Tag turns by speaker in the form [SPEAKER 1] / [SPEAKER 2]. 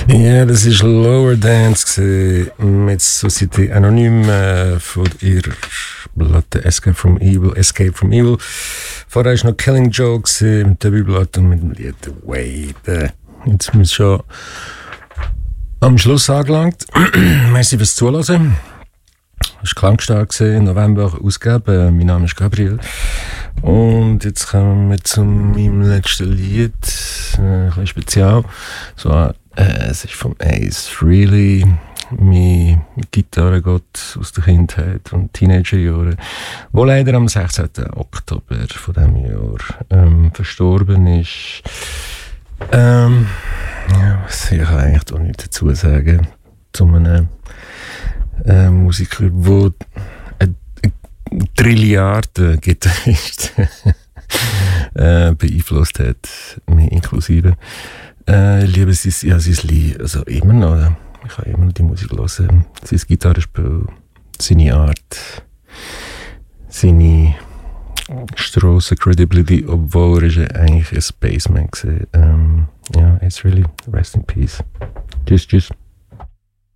[SPEAKER 1] Ja, das war Lower Dance mit Société Anonyme von ihrer Platte Escape from Evil. Vorher war noch Killing Joke mit der Debütplatte und mit dem Lied Wait. Jetzt sind wir schon am Schluss angelangt. Merci fürs Zuhören. Das war Klangstark, November ausgegeben. Mein Name ist Gabriel. Und jetzt kommen wir zu meinem letzten Lied. Ein bisschen speziell. So, es ist vom Ace Frehley. Mein Gitarrengott aus der Kindheit und Teenagerjahren, der leider am 16. Oktober von diesem Jahr verstorben ist. Ja, ich kann eigentlich auch nichts dazu sagen zu einem Musiker, der ein Trilliarden Gitarrist beeinflusst hat, mich inklusive. Ich liebe sein Lied, also immer noch. Ich kann immer noch die Musik hören. Sein Gitarrenspiel, seine Art, seine Strassen-Credibility, obwohl er eigentlich ein Spaceman war. Ja, it's really rest in peace. Tschüss.